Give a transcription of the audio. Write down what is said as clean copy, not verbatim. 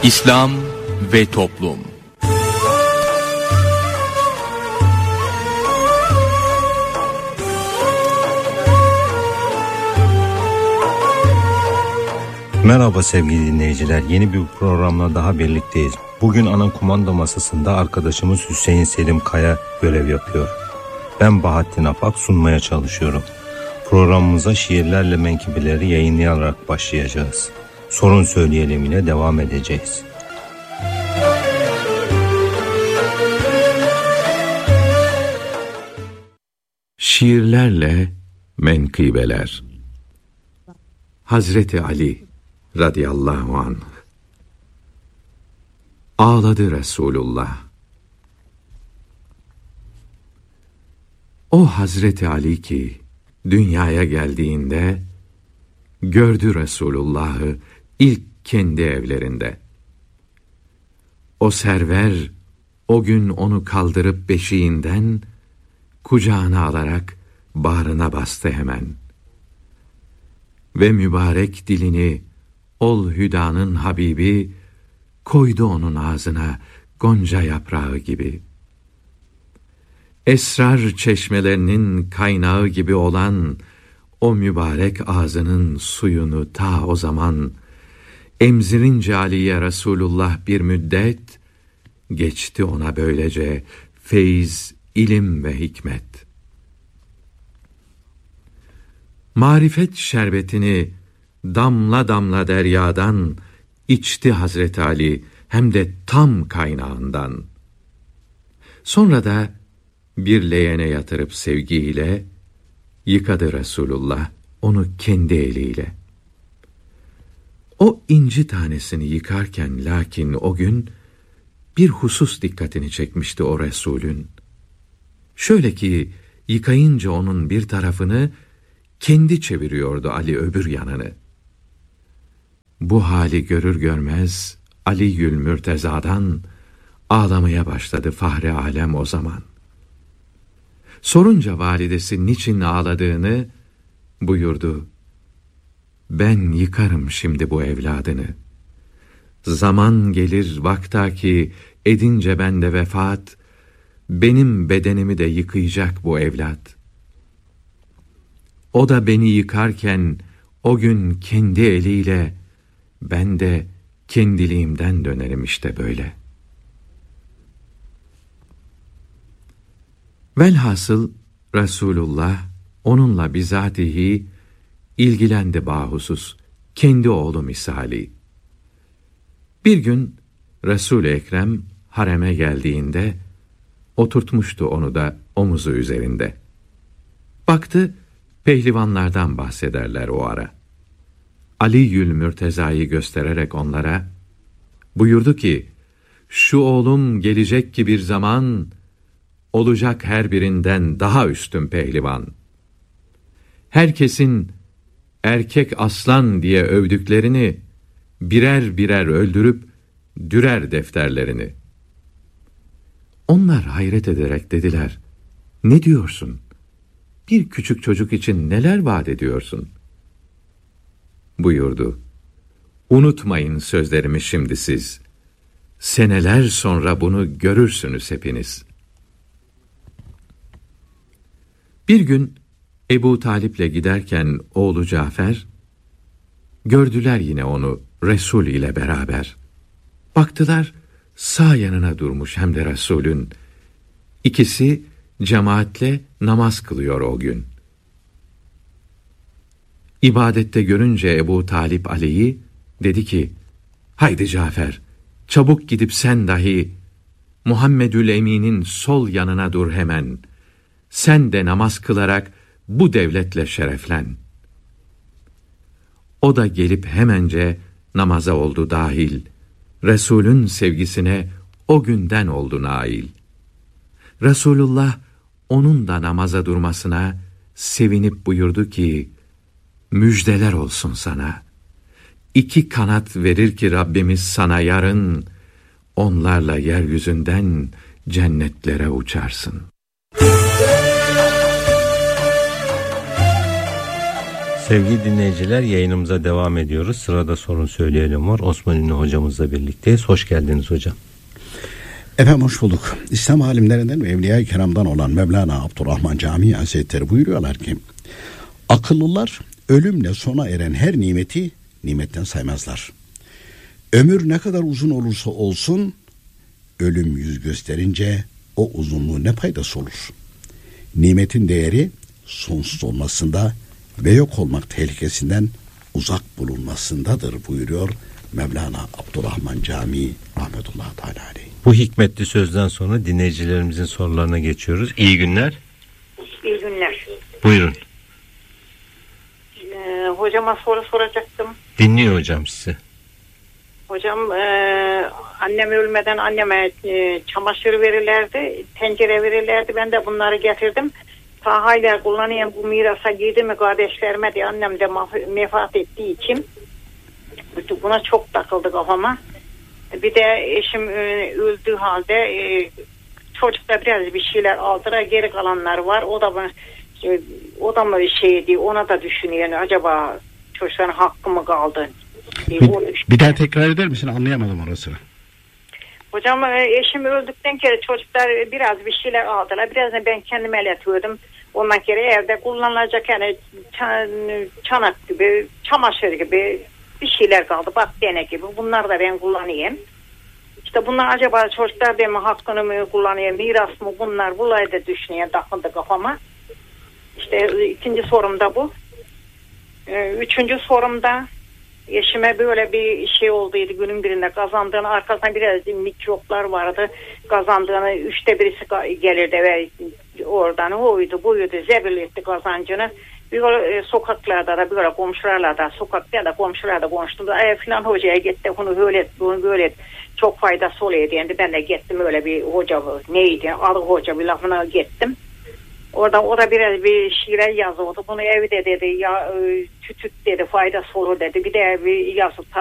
İslam ve Toplum. Merhaba sevgili dinleyiciler, yeni bir programla daha birlikteyiz. Bugün ana kumanda masasında arkadaşımız Hüseyin Selim Kaya görev yapıyor. Ben Bahattin Apak sunmaya çalışıyorum. Programımıza şiirlerle menkıbeleri yayınlayarak başlayacağız. Sorun söyleyelim ile devam edeceğiz. Şiirlerle menkıbeler. Hazreti Ali radıyallahu anh. Ağladı Resulullah. O Hazreti Ali ki dünyaya geldiğinde gördü Resulullah'ı ilk kendi evlerinde. O server o gün onu kaldırıp beşiğinden kucağına alarak bağrına bastı hemen. Ve mübarek dilini ol hüdanın Habibi koydu onun ağzına gonca yaprağı gibi. Esrar çeşmelerinin kaynağı gibi olan o mübarek ağzının suyunu ta o zaman emzirince Ali'ye Resulullah bir müddet geçti ona böylece feyz, ilim ve hikmet. Marifet şerbetini damla damla deryadan içti Hazreti Ali, hem de tam kaynağından. Sonra da bir leğene yatırıp sevgiyle yıkadı Resulullah onu kendi eliyle. O inci tanesini yıkarken lakin o gün bir husus dikkatini çekmişti o Resulün. Şöyle ki yıkayınca onun bir tarafını kendi çeviriyordu Ali öbür yanını. Bu hali görür görmez Ali'ül Mürteza'dan ağlamaya başladı Fahri Alem o zaman. Sorunca validesi niçin ağladığını buyurdu. Ben yıkarım şimdi bu evladını. Zaman gelir vaktaki edince bende vefat, benim bedenimi de yıkayacak bu evlat. O da beni yıkarken o gün kendi eliyle, ben de kendiliğimden dönerim işte böyle. Velhasıl Resulullah onunla bizatihi ilgilendi bahusus, kendi oğlu misali. Bir gün Resul-i Ekrem hareme geldiğinde oturtmuştu onu da omuzu üzerinde. Baktı, pehlivanlardan bahsederler o ara. Ali'ül Mürteza'yı göstererek onlara buyurdu ki, şu oğlum gelecek ki bir zaman olacak her birinden daha üstün pehlivan. Herkesin erkek aslan diye övdüklerini birer birer öldürüp dürer defterlerini. Onlar hayret ederek dediler, ne diyorsun? Bir küçük çocuk için neler vaat ediyorsun? Buyurdu, unutmayın sözlerimi şimdi siz. Seneler sonra bunu görürsünüz hepiniz. Bir gün Ebu Talip'le giderken oğlu Cafer, gördüler yine onu Resul ile beraber. Baktılar sağ yanına durmuş hem de Resulün. İkisi cemaatle namaz kılıyor o gün. İbadette görünce Ebu Talip Ali'yi dedi ki, haydi Cafer, çabuk gidip sen dahi Muhammedül Emin'in sol yanına dur hemen. Sen de namaz kılarak bu devletle şereflen. O da gelip hemence namaza oldu dahil. Resulün sevgisine o günden oldu nail. Resulullah onun da namaza durmasına sevinip buyurdu ki, müjdeler olsun sana. 2 kanat verir ki Rabbimiz sana yarın, onlarla yeryüzünden cennetlere uçarsın. Sevgili dinleyiciler, yayınımıza devam ediyoruz. Sırada sorun söyleyelim var. Osman Ünlü hocamızla birlikteyiz. Hoş geldiniz hocam. Efendim hoş bulduk. İslam alimlerinden ve Evliya-i Kiram'dan olan Mevlana Abdurrahman Camii Hazretleri buyuruyorlar ki, akıllılar ölümle sona eren her nimeti nimetten saymazlar. Ömür ne kadar uzun olursa olsun, ölüm yüz gösterince o uzunluğu ne faydası olur? Nimetin değeri sonsuz olmasında ve yok olmak tehlikesinden uzak bulunmasındadır buyuruyor Mevlana Abdurrahman Camii rahmetullahi teala aleyh. Bu hikmetli sözden sonra dinleyicilerimizin sorularına geçiyoruz. İyi günler. İyi günler. Buyurun. Hocama soru soracaktım. Dinliyor hocam sizi. Hocam annem ölmeden anneme çamaşır verirlerdi, tencere verirlerdi. Ben de bunları getirdim. Ta hala kullanayım, bu mirasa girdi mi kardeşlerime diye, annem de vefat ettiği için buna çok takıldı kafama. Bir de eşim öldüğü halde çocuklar biraz bir şeyler aldılar, geri kalanlar var. O da mı bir şey diye, ona da düşünüyor. Acaba çocukların hakkı mı kaldı? Bir daha tekrar eder misin? Anlayamadım orasını. Hocam eşim öldükten kere çocuklar biraz bir şeyler aldılar. Biraz da ben kendim el etiyordum. Ondan kere evde kullanılacak yani çanak gibi, çamaşır gibi bir şeyler kaldı. Battaniye gibi. Bunlar da ben kullanayım. İşte bunlar acaba çocuklar benim hakkını mı kullanıyor, miras mı, bunlar da düşünüyor, takıldı kafama. İşte ikinci sorum da bu. Üçüncü sorumda eşime böyle bir şey olduydu, günün birinde kazandığını, arkasından biraz mikroplar vardı. Kazandığını 1/3 gelirdi ve oradan oydu buydu, zebil etti kazancını. Bir sokaklarda da, bir komşularla da, sokakta da komşularla konuştum. Filan hocaya gitti, bunu böyle çok faydası oluyor diye. Ben de gittim, öyle bir hoca neydi, adı hoca bir lafına gittim. Orada o da biraz bir şeyler yazıyordu. Bunu evde dedi, ya tütüt dedi, faydası olur dedi. Bir de bir yazı